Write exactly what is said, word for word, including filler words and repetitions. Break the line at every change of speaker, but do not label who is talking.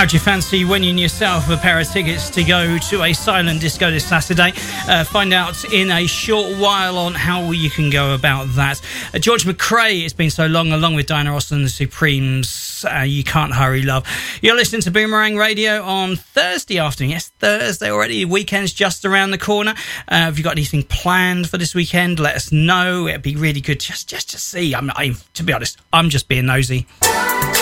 How do you fancy winning yourself a pair of tickets to go to a silent disco this Saturday? Uh, find out in a short while on how you can go about that. Uh, George McRae, it's been so long, along with Diana Ross and the Supremes. Uh, you can't hurry, love. You're listening to Boomerang Radio on Thursday afternoon. Yes, Thursday already. Weekend's just around the corner. Uh, have you got anything planned for this weekend? Let us know. It'd be really good just just to see. I'm, I, to be honest, I'm just being nosy.